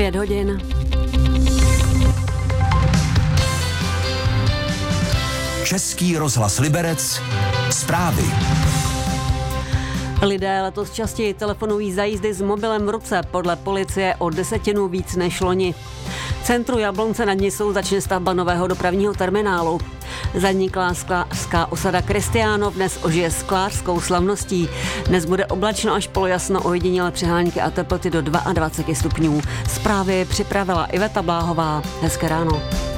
5 hodin. Český rozhlas Liberec. Zprávy. Lidé letos častěji telefonují za jízdy s mobilem v ruce, podle policie o 10 víc než loni. V centru Jablonce nad Nisou začne stavba nového dopravního terminálu. Zaniklá sklářská osada Kristiánov dnes ožije sklářskou slavností. Dnes bude oblačno až polojasno, ojedinělé přehánky a teploty do 22 stupňů. Zprávy připravila Iveta Bláhová. Hezké ráno.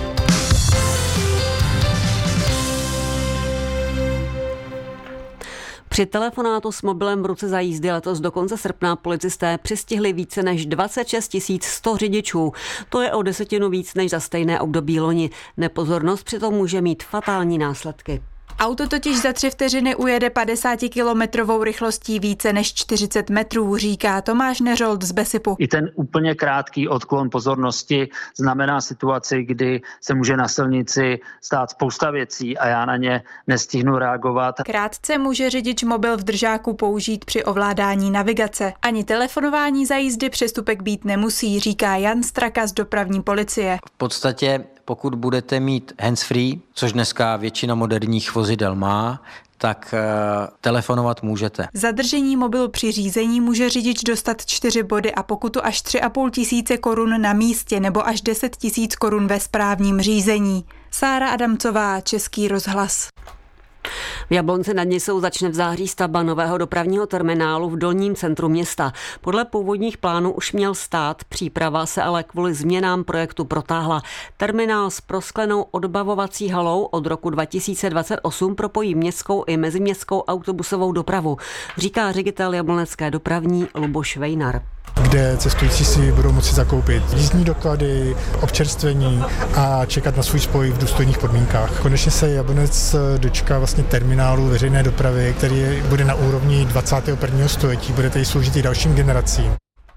Při telefonátu s mobilem v ruce za jízdy letos do konce srpna policisté přistihli více než 26 100 řidičů. To je o 10 víc než za stejné období loni. Nepozornost přitom může mít fatální následky. Auto totiž za 3 vteřiny ujede 50-kilometrovou rychlostí více než 40 metrů, říká Tomáš Neřold z Besipu. I ten úplně krátký odklon pozornosti znamená situaci, kdy se může na silnici stát spousta věcí a já na ně nestihnu reagovat. Krátce může řidič mobil v držáku použít při ovládání navigace. Ani telefonování za jízdy přestupek být nemusí, říká Jan Straka z dopravní policie. V podstatě pokud budete mít handsfree, což dneska většina moderních vozidel má, tak telefonovat můžete. Zadržení mobilu při řízení může řidič dostat 4 body a pokutu až 3,5 tisíce korun na místě nebo až 10 000 korun ve správním řízení. Sára Adamcová, Český rozhlas. V Jablonci nad Nisou začne v září stavba nového dopravního terminálu v dolním centru města. Podle původních plánů už měl stát, příprava se ale kvůli změnám projektu protáhla. Terminál s prosklenou odbavovací halou od roku 2028 propojí městskou i meziměstskou autobusovou dopravu, říká ředitel jablonecké dopravní Luboš Vejnar. Kde cestující si budou moci zakoupit jízdní doklady, občerstvení a čekat na svůj spoj v důstojných podmínkách. Konečně se Jablonec dočká vlastně terminálu veřejné dopravy, který bude na úrovni 21. století, bude tedy sloužit i dalším generacím.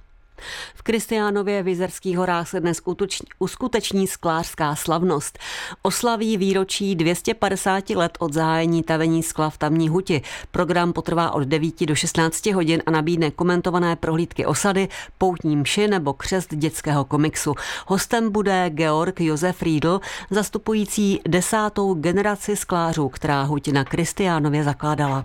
V Kristiánově v Jizerských horách se dnes uskuteční sklářská slavnost. Oslaví výročí 250 let od zahájení tavení skla v tamní huti. Program potrvá od 9 do 16 hodin a nabídne komentované prohlídky osady, poutní mši nebo křest dětského komiksu. Hostem bude Georg Josef Riedl, zastupující 10. generaci sklářů, která huť na Kristiánově zakládala.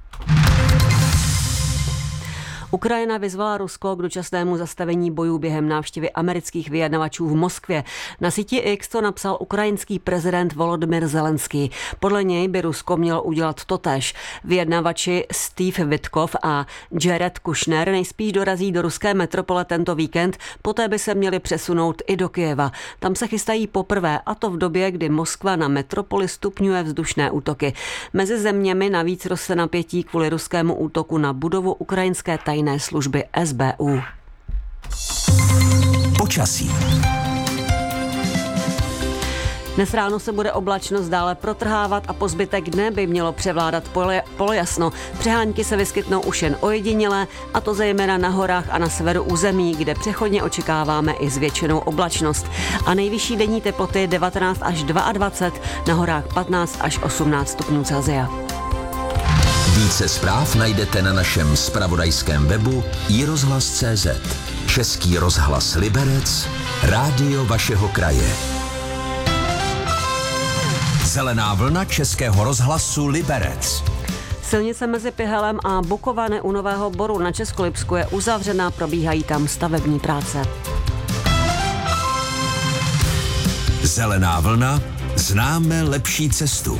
Ukrajina vyzvala Rusko k dočasnému zastavení bojů během návštěvy amerických vyjednavačů v Moskvě. Na síti X to napsal ukrajinský prezident Volodymyr Zelenský. Podle něj by Rusko mělo udělat totéž. Vyjednavači Steve Witkov a Jared Kushner nejspíš dorazí do ruské metropole tento víkend, poté by se měli přesunout i do Kyjeva. Tam se chystají poprvé, a to v době, kdy Moskva na metropoli stupňuje vzdušné útoky. Mezi zeměmi navíc roste napětí kvůli ruskému útoku na budovu ukrajinské tajné služby SBU. Počasí. Dnes ráno se bude oblačnost dále protrhávat a po zbytek dne by mělo převládat polojasno. Přehánky se vyskytnou už jen ojedinělé, a to zejména na horách a na severu území, kde přechodně očekáváme i zvětšenou oblačnost. A nejvyšší denní teploty 19 až 22, na horách 15 až 18 stupňů Celsia. Více zpráv najdete na našem zpravodajském webu iRozhlas.cz. Český rozhlas Liberec, rádio vašeho kraje. Zelená vlna Českého rozhlasu Liberec. Silnice mezi Pihelem a Bukovany u Nového Boru na Českolipsku je uzavřená, probíhají tam stavební práce. Zelená vlna, známe lepší cestu.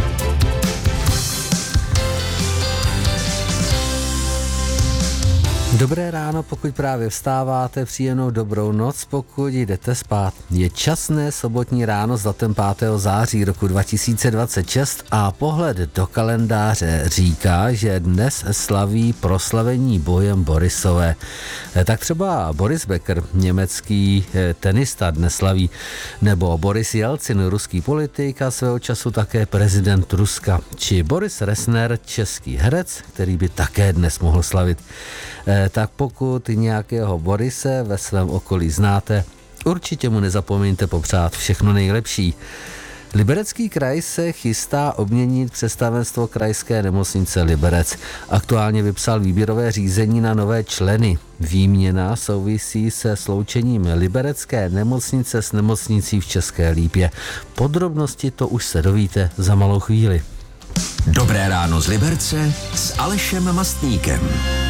Dobré ráno, pokud právě vstáváte, příjemnou dobrou noc, pokud jdete spát. Je časné sobotní ráno s datem 5. září roku 2026 a pohled do kalendáře říká, že dnes slaví proslavení bojem Borisové. Tak třeba Boris Becker, německý tenista, dnes slaví, nebo Boris Jelcin, ruský politik a svého času také prezident Ruska, či Boris Resner, český herec, který by také dnes mohl slavit. Tak pokud nějakého Borise ve svém okolí znáte, určitě mu nezapomeňte popřát všechno nejlepší. Liberecký kraj se chystá obměnit představenstvo krajské nemocnice Liberec. Aktuálně vypsal výběrové řízení na nové členy. Výměna souvisí se sloučením Liberecké nemocnice s nemocnicí v České Lípě. Podrobnosti to už se dovíte za malou chvíli. Dobré ráno z Liberce s Alešem Mastníkem.